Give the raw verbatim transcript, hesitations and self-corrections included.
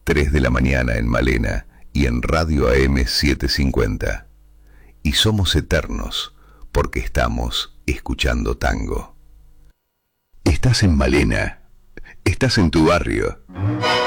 tres de la mañana en Malena y en Radio A M setecientos cincuenta. Y somos eternos porque estamos escuchando tango. Estás en Malena, estás en tu barrio.